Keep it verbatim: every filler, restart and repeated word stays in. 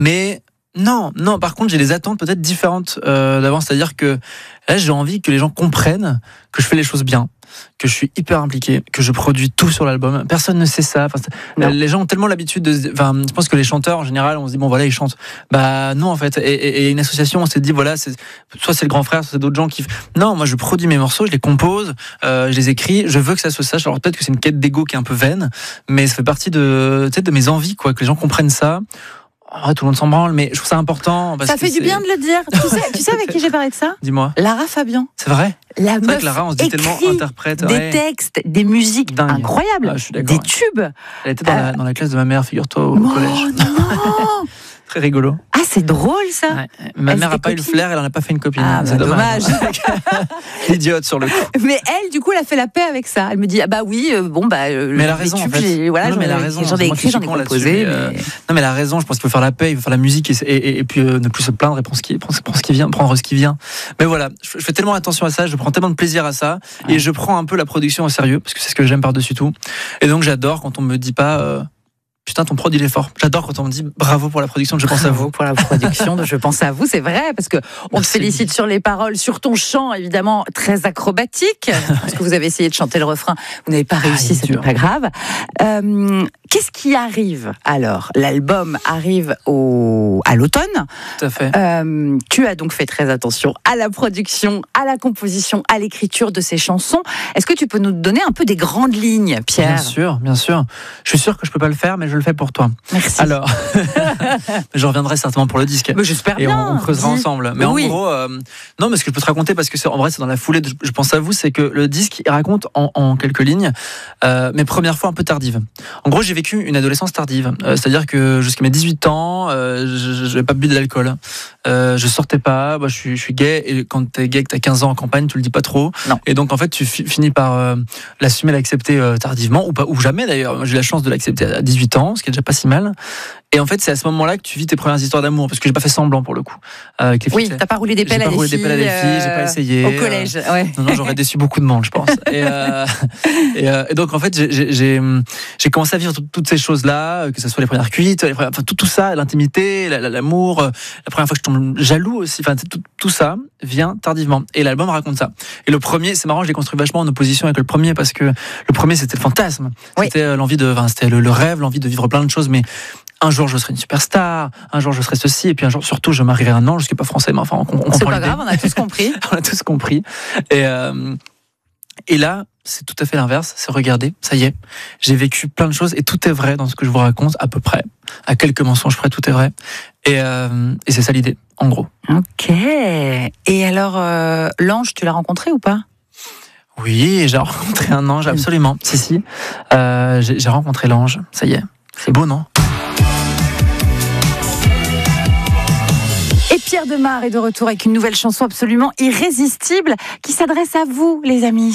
Mais non, non. Par contre, j'ai des attentes peut-être différentes euh, d'avant. C'est-à-dire que là, j'ai envie que les gens comprennent que je fais les choses bien, que je suis hyper impliqué, que je produis tout sur l'album. Personne ne sait ça. Enfin, les gens ont tellement l'habitude de... Enfin, je pense que les chanteurs, en général, on se dit, bon, voilà, ils chantent. Bah non, en fait. Et, et, et une association, on s'est dit, voilà, c'est, soit c'est le grand frère, soit c'est d'autres gens qui... Non, moi, je produis mes morceaux, je les compose, euh, je les écris, je veux que ça se sache. Alors peut-être que c'est une quête d'ego qui est un peu vaine, mais ça fait partie de, tu sais, de mes envies, quoi, que les gens comprennent ça. Oh, tout le monde s'en branle, mais je trouve ça important. Parce ça que fait du c'est... bien de le dire. Tu sais, tu sais avec qui j'ai parlé de ça ? Dis-moi. Lara Fabian. C'est vrai ? La c'est meuf vrai que Lara, on se dit tellement interprète. Des ouais. textes, des musiques Dingue. incroyables, Ah, je suis des ouais. tubes. Elle était dans, euh... la, dans la classe de ma mère, figure-toi, au oh, collège. Non. Très rigolo. Ah, c'est drôle ça. Ouais. Ma elle mère n'a pas eu le flair, elle n'en a pas fait une copine. Ah, c'est bah, dommage. dommage. Idiote sur le coup. Mais elle, du coup, elle a fait la paix avec ça. Elle me dit, ah bah oui, euh, bon bah. Euh, mais elle a raison. tubes, en fait. j'ai, voilà, non, j'en, mais elle a ai, raison. j'en ai écrit, j'en ai composé. Mais... Euh... Non, mais elle a raison. Je pense qu'il faut faire la paix, il faut faire la musique et, et, et, et puis euh, ne plus se plaindre et prendre ce qui, prendre, prendre ce qui vient, prendre ce qui vient. Mais voilà, je, je fais tellement attention à ça, je prends tellement de plaisir à ça ouais. et je prends un peu la production au sérieux parce que c'est ce que j'aime par-dessus tout. Et donc j'adore quand on me dit pas. Euh, Putain, ton prod il est fort. J'adore quand on me dit bravo pour la production de Je pense à vous. Pour la production de Je pense à vous, c'est vrai, parce que on Merci. te félicite sur les paroles, sur ton chant, évidemment, très acrobatique. Parce que vous avez essayé de chanter le refrain, vous n'avez pas réussi, ah, c'est pas grave. Euh, qu'est-ce qui arrive alors ? L'album arrive au... à l'automne. Tout à fait. Euh, tu as donc fait très attention à la production, à la composition, à l'écriture de ces chansons. Est-ce que tu peux nous donner un peu des grandes lignes, Pierre ? Bien sûr, bien sûr. Je suis sûr que je peux pas le faire, mais je le fais pour toi. Merci. Alors, je reviendrai certainement pour le disque. Mais j'espère et bien. on, on creusera dis. ensemble. Mais oui. en gros, euh, non, mais ce que je peux te raconter, parce que c'est, en vrai, c'est dans la foulée de Je pense à vous, c'est que le disque, il raconte en, en quelques lignes euh, mes premières fois un peu tardives. En gros, j'ai vécu une adolescence tardive. Euh, c'est-à-dire que jusqu'à mes dix-huit ans, euh, je n'avais pas bu de l'alcool. Euh, je sortais pas. Bah, je, suis, je suis gay. Et quand t'es gay, que t'as quinze ans en campagne, tu le dis pas trop. Non. Et donc, en fait, tu fi- finis par euh, l'assumer, l'accepter euh, tardivement, ou, pas, ou jamais d'ailleurs. Moi, j'ai eu la chance de l'accepter à dix-huit ans, ce qui est déjà pas si mal. Et en fait, c'est à ce moment-là que tu vis tes premières histoires d'amour, parce que j'ai pas fait semblant pour le coup. Euh, avec les oui, filles, t'as pas roulé des pelles à des filles. J'ai pas roulé des pelles à des filles, euh, j'ai pas essayé. Au collège, euh, ouais. Non, non, j'aurais déçu beaucoup de monde, je pense. Et, euh, et, euh, et donc, en fait, j'ai, j'ai, j'ai commencé à vivre toutes ces choses-là, que ce soit les premières cuites, les premières, enfin, tout, tout ça, l'intimité, l'amour, la première fois que je tombe jaloux aussi, enfin, tout, tout ça vient tardivement. Et l'album raconte ça. Et le premier, c'est marrant, je l'ai construit vachement en opposition avec le premier, parce que le premier, c'était le fantasme. Oui. C'était l'envie de, enfin, c'était le, le rêve, l'envie de vivre plein de choses, mais un jour je serai une superstar, un jour je serai ceci, et puis un jour surtout je marierai un ange, ce qui n'est pas français, mais enfin on, on c'est comprend pas l'idée. grave, on a tous compris. On a tous compris. Et, euh, et là, c'est tout à fait l'inverse, c'est regardez, ça y est, j'ai vécu plein de choses et tout est vrai dans ce que je vous raconte, à peu près. À quelques mensonges près, tout est vrai. Et, euh, et c'est ça l'idée, en gros. Ok. Et alors, euh, l'ange, tu l'as rencontré ou pas ? Oui, j'ai rencontré un ange, absolument. si, si. Euh, j'ai, j'ai rencontré l'ange, ça y est. C'est beau, non ? Et Pierre Demar est de retour avec une nouvelle chanson absolument irrésistible qui s'adresse à vous, les amis.